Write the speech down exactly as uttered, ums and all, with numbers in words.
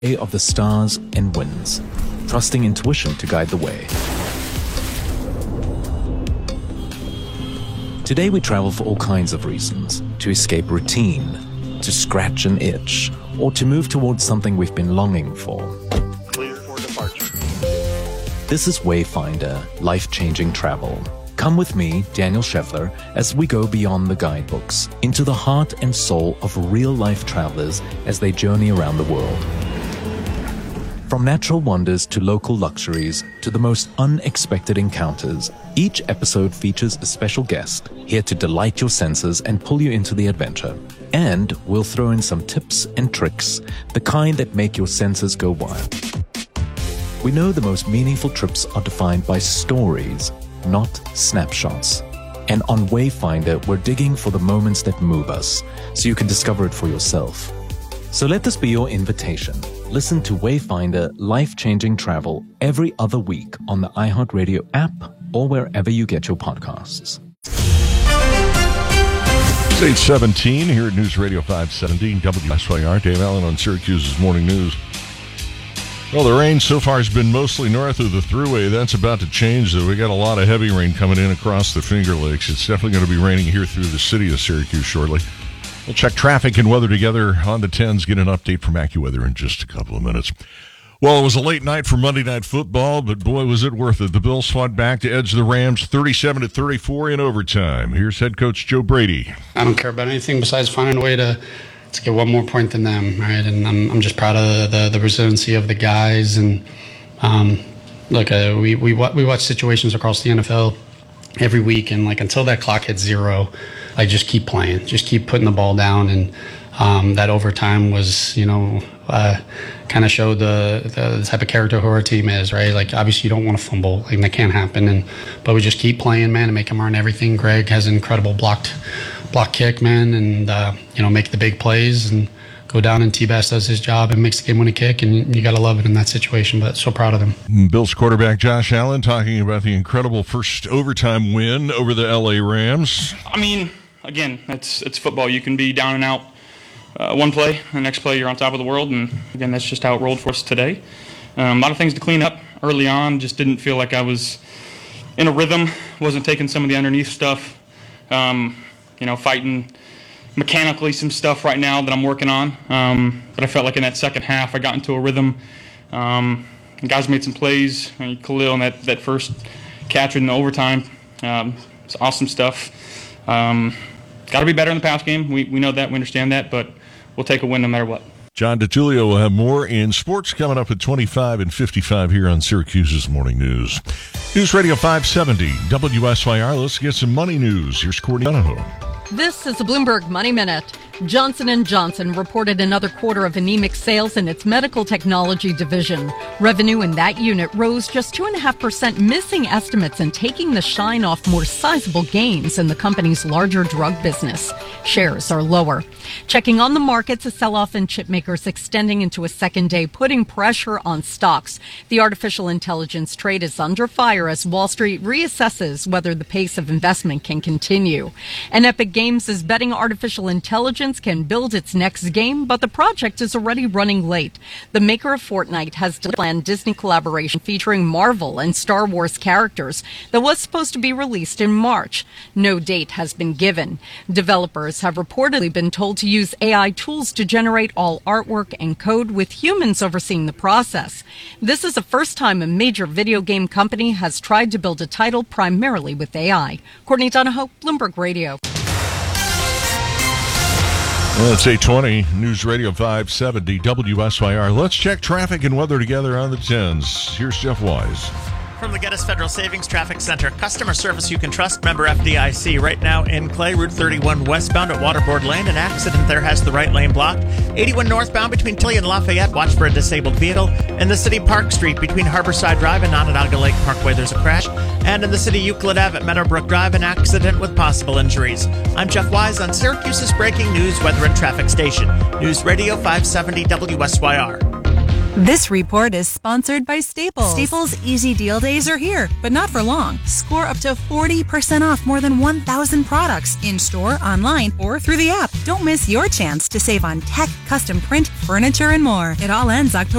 of the stars and winds, trusting intuition to guide the way. Today we travel for all kinds of reasons: to escape routine, to scratch an itch, or to move towards something we've been longing for. Clear for departure. This is Wayfinder, life-changing travel. Come with me, Daniel Scheffler, as we go beyond the guidebooks, into the heart and soul of real-life travelers as they journey around the world. From natural wonders to local luxuries to the most unexpected encounters, each episode features a special guest here to delight your senses and pull you into the adventure. And we'll throw in some tips and tricks, the kind that make your senses go wild. We know the most meaningful trips are defined by stories, not snapshots. And on Wayfinder, we're digging for the moments that move us, so you can discover it for yourself. So let this be your invitation. Listen to Wayfinder Life-Changing Travel every other week on the iHeartRadio app or wherever you get your podcasts. It's eight seventeen here at News Radio five seventy W S Y R. Dave Allen on Syracuse's Morning News. Well, the rain so far has been mostly north of the Thruway. That's about to change, though. We got a lot of heavy rain coming in across the Finger Lakes. It's definitely going to be raining here through the city of Syracuse shortly. We'll check traffic and weather together on the tens, get an update from AccuWeather in just a couple of minutes. Well, it was a late night for Monday Night Football, but boy, was it worth it. The Bills fought back to edge the Rams thirty-seven to thirty-four in overtime. Here's head coach Joe Brady. I don't care about anything besides finding a way to to get one more point than them, right? And I'm I'm just proud of the the, the resiliency of the guys. And um, look, uh, we we we watch situations across the N F L every week, and like until that clock hits zero, like just keep playing, just keep putting the ball down. And um, that overtime was, you know, uh, kind of showed the, the type of character who our team is, right? Like obviously you don't want to fumble, like that can't happen. And but we just keep playing, man, and make them earn everything. Greg has an incredible blocked. block kick, man, and, uh, you know, make the big plays and go down, and T-Bass does his job and makes the game-winning kick, and you, you got to love it in that situation, but so proud of them. Bills quarterback Josh Allen talking about the incredible first overtime win over the L A Rams. I mean, again, it's it's football. You can be down and out uh, one play, the next play you're on top of the world, and, again, that's just how it rolled for us today. Um, a lot of things to clean up early on. Just didn't feel like I was in a rhythm, wasn't taking some of the underneath stuff. Um, You know, fighting mechanically some stuff right now that I'm working on. Um, but I felt like in that second half, I got into a rhythm. Um, and guys made some plays. I mean, Khalil and that, that first catch in the overtime. Um, it's awesome stuff. Um, got to be better in the pass game. We we know that. We understand that. But we'll take a win no matter what. John DiTullio will have more in sports coming up at twenty-five and fifty-five here on Syracuse's Morning News. News Radio five seventy W S Y R. Let's get some money news. Here's Courtney Donahoe. This is the Bloomberg Money Minute. Johnson and Johnson reported another quarter of anemic sales in its medical technology division. Revenue in that unit rose just two point five percent, missing estimates and taking the shine off more sizable gains in the company's larger drug business. Shares are lower. Checking on the markets, a sell-off in chip makers extending into a second day, putting pressure on stocks. The artificial intelligence trade is under fire as Wall Street reassesses whether the pace of investment can continue. And Epic Games is betting artificial intelligence can build its next game, but the project is already running late. The maker of Fortnite has a planned Disney collaboration featuring Marvel and Star Wars characters that was supposed to be released in March. No date has been given. Developers have reportedly been told to use A I tools to generate all artwork and code, with humans overseeing the process. This is the first time a major video game company has tried to build a title primarily with A I. Courtney Donahoe, Bloomberg Radio. Well, it's eight twenty, News Radio five seventy W S Y R. Let's check traffic and weather together on the tens. Here's Jeff Wise. From the Geddes Federal Savings Traffic Center, customer service you can trust, member F D I C. Right now in Clay, Route thirty-one westbound at Waterboard Lane. An accident there has the right lane blocked. eighty-one northbound between Tilly and Lafayette. Watch for a disabled vehicle. In the city, Park Street between Harborside Drive and Onondaga Lake Parkway, there's a crash. And in the city, Euclid Ave at Meadowbrook Drive, an accident with possible injuries. I'm Jeff Wise on Syracuse's breaking news, weather, and traffic station. News Radio five seventy W S Y R. This report is sponsored by Staples. Staples Easy Deal Days are here, but not for long. Score up to forty percent off more than one thousand products in-store, online, or through the app. Don't miss your chance to save on tech, custom print, furniture, and more. It all ends October